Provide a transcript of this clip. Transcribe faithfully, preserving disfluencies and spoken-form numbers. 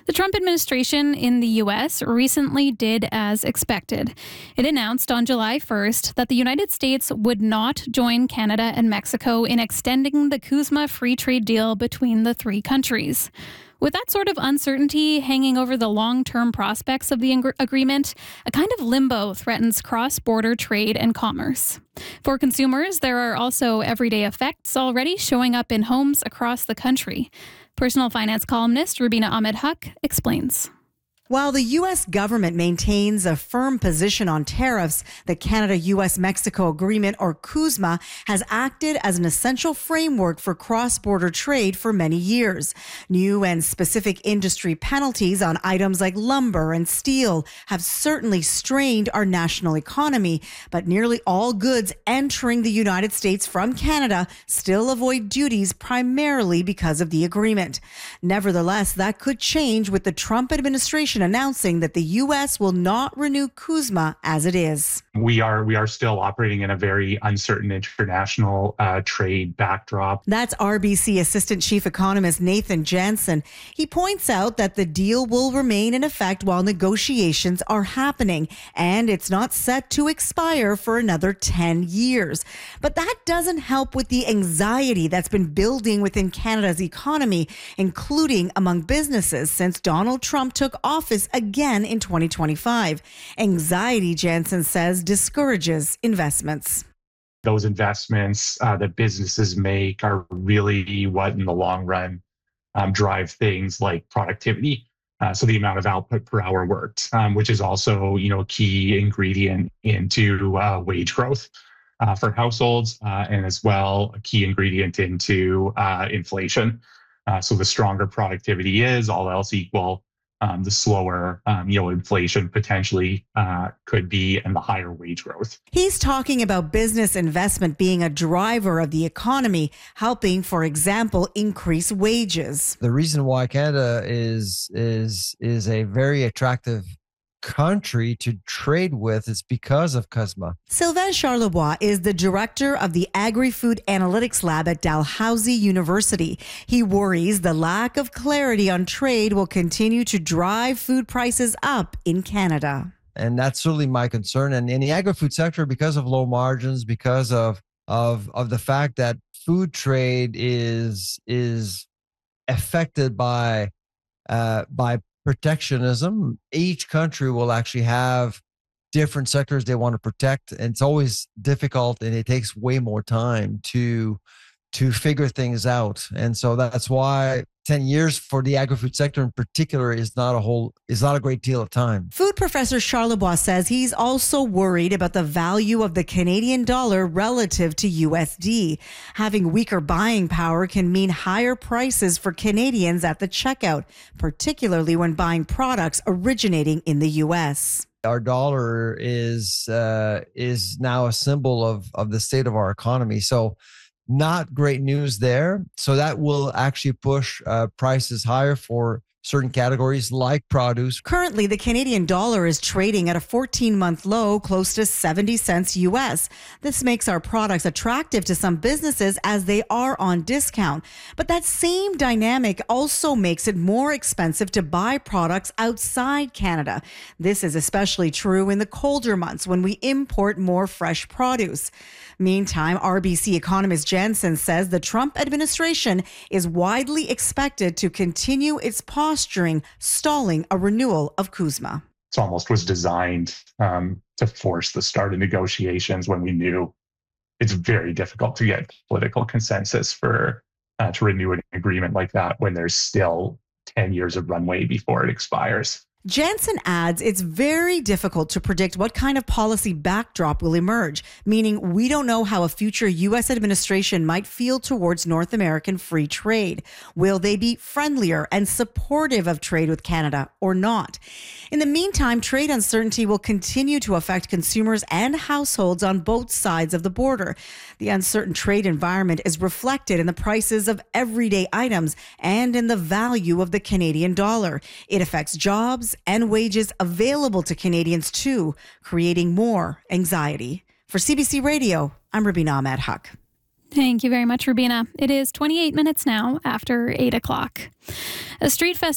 The Trump administration in the U S recently did as expected. It announced on July first that the United States would not join Canada and Mexico in extending the CUSMA free trade deal between the three countries. With that sort of uncertainty hanging over the long-term prospects of the ing- agreement, a kind of limbo threatens cross-border trade and commerce. For consumers, there are also everyday effects already showing up in homes across the country. Personal finance columnist Rubina Ahmed Huq explains. While the U S government maintains a firm position on tariffs, the Canada-U S-Mexico Agreement, or CUSMA, has acted as an essential framework for cross-border trade for many years. New and specific industry penalties on items like lumber and steel have certainly strained our national economy, but nearly all goods entering the United States from Canada still avoid duties primarily because of the agreement. Nevertheless, that could change with the Trump administration announcing that the U S will not renew CUSMA as it is. We are we are still operating in a very uncertain international uh, trade backdrop. That's R B C Assistant Chief Economist Nathan Jansen. He points out that the deal will remain in effect while negotiations are happening, and it's not set to expire for another ten years. But that doesn't help with the anxiety that's been building within Canada's economy, including among businesses since Donald Trump took office again in twenty twenty-five. Anxiety, Jansen says, discourages investments. Those investments uh, that businesses make are really what, in the long run, um, drive things like productivity. Uh, so the amount of output per hour worked, um, which is also, you know, a key ingredient into uh, wage growth uh, for households, uh, and as well a key ingredient into uh, inflation. Uh, so the stronger productivity is, all else equal, Um, the slower, um, you know, inflation potentially uh, could be, and the higher wage growth. He's talking about business investment being a driver of the economy, helping, for example, increase wages. The reason why Canada is is is a very attractive country to trade with is because of CUSMA. Sylvain Charlebois is the director of the Agri-Food Analytics Lab at Dalhousie University. He worries the lack of clarity on trade will continue to drive food prices up in Canada. And that's certainly my concern. And in the agri-food sector, because of low margins, because of of of the fact that food trade is is affected by uh, by protectionism, each country will actually have different sectors they want to protect. And it's always difficult, and it takes way more time to to figure things out. And so that's why ten years for the agri-food sector in particular is not a whole is not a great deal of time. Food professor Charlebois says he's also worried about the value of the Canadian dollar relative to U S D. Having weaker buying power can mean higher prices for Canadians at the checkout, particularly when buying products originating in the U S. Our dollar is uh, is now a symbol of of the state of our economy. So not great news there. So that will actually push uh, prices higher for certain categories like produce. Currently, the Canadian dollar is trading at a fourteen-month low, close to seventy cents U S. This makes our products attractive to some businesses as they are on discount. But that same dynamic also makes it more expensive to buy products outside Canada. This is especially true in the colder months when we import more fresh produce. Meantime, R B C economist Jansen says the Trump administration is widely expected to continue its posturing, stalling a renewal of CUSMA. It almost was designed um, to force the start of negotiations when we knew it's very difficult to get political consensus for uh, to renew an agreement like that when there's still ten years of runway before it expires. Jansen adds it's very difficult to predict what kind of policy backdrop will emerge, meaning we don't know how a future U S administration might feel towards North American free trade. Will they be friendlier and supportive of trade with Canada or not? In the meantime, trade uncertainty will continue to affect consumers and households on both sides of the border. The uncertain trade environment is reflected in the prices of everyday items and in the value of the Canadian dollar. It affects jobs and wages available to Canadians too, creating more anxiety. For C B C Radio, I'm Rubina Ahmed Huq. Thank you very much, Rubina. It is twenty-eight minutes now after eight o'clock. A street festival